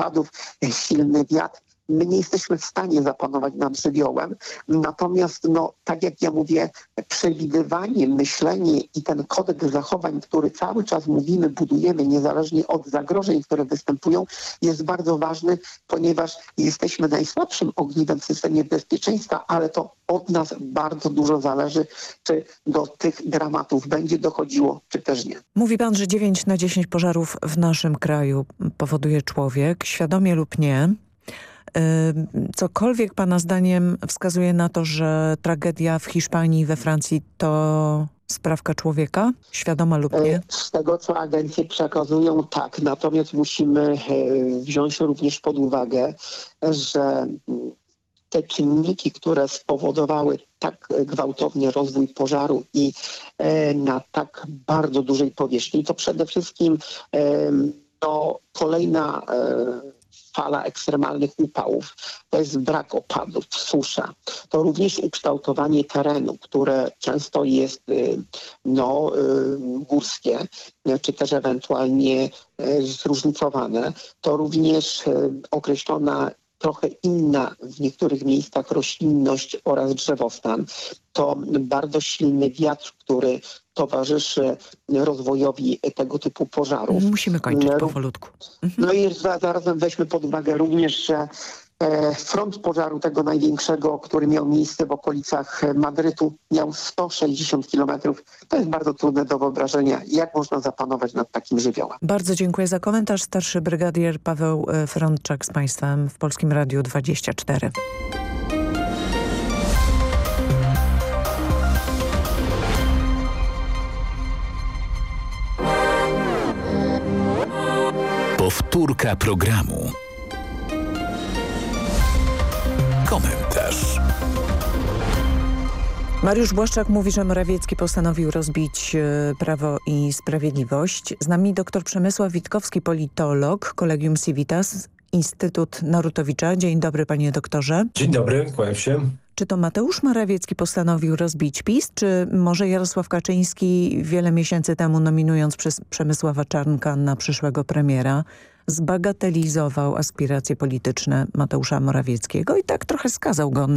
opadów, silny wiatr. My nie jesteśmy w stanie zapanować nad żywiołem. Natomiast, tak jak ja mówię, przewidywanie, myślenie i ten kodeks zachowań, który cały czas mówimy, budujemy, niezależnie od zagrożeń, które występują, jest bardzo ważny, ponieważ jesteśmy najsłabszym ogniwem w systemie bezpieczeństwa, ale to od nas bardzo dużo zależy, czy do tych dramatów będzie dochodziło, czy też nie. Mówi pan, że 9 na 10 pożarów w naszym kraju powoduje człowiek, świadomie lub nie. Cokolwiek pana zdaniem wskazuje na to, że tragedia w Hiszpanii i we Francji to sprawka człowieka, świadoma lub nie? Z tego, co agencje przekazują, tak. Natomiast musimy wziąć również pod uwagę, że te czynniki, które spowodowały tak gwałtowny rozwój pożaru i na tak bardzo dużej powierzchni, to przede wszystkim kolejna fala ekstremalnych upałów, to jest brak opadów, susza. To również ukształtowanie terenu, które często jest górskie, czy też ewentualnie zróżnicowane. To również określona trochę inna w niektórych miejscach roślinność oraz drzewostan. To bardzo silny wiatr, który towarzyszy rozwojowi tego typu pożarów. Musimy kończyć powolutku. No i zarazem weźmy pod uwagę również, że front pożaru tego największego, który miał miejsce w okolicach Madrytu, miał 160 kilometrów. To jest bardzo trudne do wyobrażenia, jak można zapanować nad takim żywiołem. Bardzo dziękuję za komentarz. Starszy brygadier Paweł Frączak z państwem w Polskim Radiu 24. Powtórka programu. Komentarz. Mariusz Błaszczak mówi, że Morawiecki postanowił rozbić Prawo i Sprawiedliwość. Z nami dr Przemysław Witkowski, politolog, Collegium Civitas, Instytut Narutowicza. Dzień dobry, panie doktorze. Dzień dobry, kłaniam się. Czy to Mateusz Morawiecki postanowił rozbić PiS, czy może Jarosław Kaczyński wiele miesięcy temu, nominując Przemysława Czarnka na przyszłego premiera, zbagatelizował aspiracje polityczne Mateusza Morawieckiego i tak trochę skazał go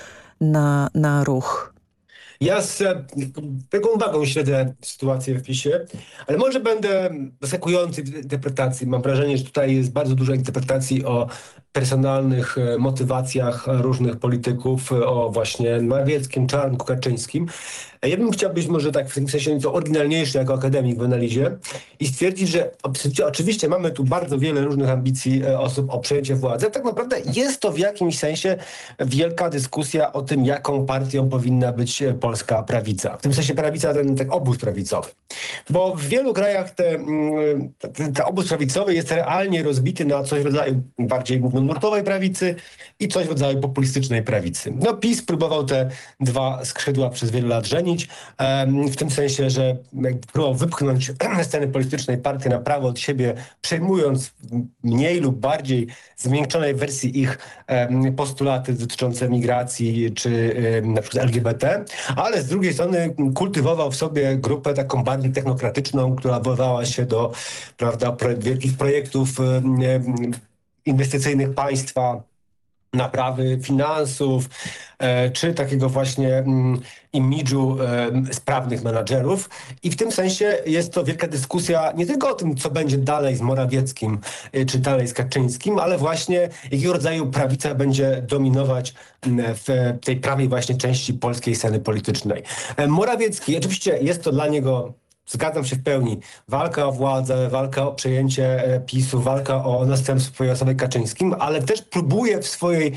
na ruch? Ja z taką uwagą śledzę sytuację w PiS-ie, ale może będę zaskakujący w interpretacji. Mam wrażenie, że tutaj jest bardzo dużo interpretacji o personalnych motywacjach różnych polityków, o właśnie Morawieckim, Czarnku, Kaczyńskim. Ja bym chciał być może tak w tym sensie nieco oryginalniejszy jako akademik w analizie i stwierdzić, że oczywiście mamy tu bardzo wiele różnych ambicji osób o przejęcie władzy. Tak naprawdę jest to w jakimś sensie wielka dyskusja o tym, jaką partią powinna być polska prawica. W tym sensie prawica, ten obóz prawicowy. Bo w wielu krajach ten obóz prawicowy jest realnie rozbity na coś w rodzaju bardziej głównonurtowej prawicy i coś w rodzaju populistycznej prawicy. No PiS próbował te dwa skrzydła przez wiele lat żenić, w tym sensie, że próbował wypchnąć sceny politycznej partię na prawo od siebie, przejmując mniej lub bardziej zmiękczonej wersji ich postulaty dotyczące migracji czy na przykład LGBT, ale z drugiej strony kultywował w sobie grupę taką bardziej technokratyczną, która odwoływała się do wielkich projektów inwestycyjnych państwa, naprawy finansów, czy takiego właśnie imidżu sprawnych menadżerów. I w tym sensie jest to wielka dyskusja nie tylko o tym, co będzie dalej z Morawieckim, czy dalej z Kaczyńskim, ale właśnie jakiego rodzaju prawica będzie dominować w tej prawej właśnie części polskiej sceny politycznej. Morawiecki, oczywiście jest to dla niego, zgadzam się w pełni, walka o władzę, walka o przejęcie PiS-u, walka o następstwo po Jarosławie Kaczyńskim, ale też próbuje w swojej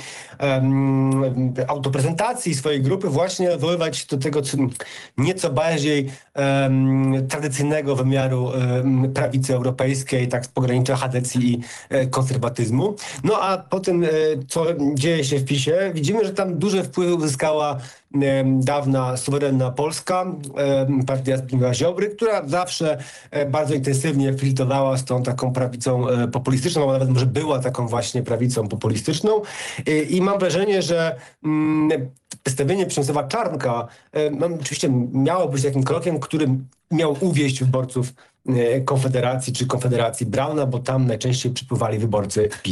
autoprezentacji swojej grupy właśnie odwoływać do tego nieco bardziej tradycyjnego wymiaru prawicy europejskiej, tak z pogranicza chadecji i konserwatyzmu. No a po tym, co dzieje się w PiS-ie, widzimy, że tam duże wpływy uzyskała dawna suwerenna Polska, partia Zbigniewa Ziobry, która zawsze bardzo intensywnie flirtowała z tą taką prawicą populistyczną, a nawet może była taką właśnie prawicą populistyczną. I mam wrażenie, że przedstawienie Przemysława Czarnka oczywiście miało być takim krokiem, który miał uwieść wyborców Konfederacji czy Konfederacji Brauna, bo tam najczęściej przypływali wyborcy PiS.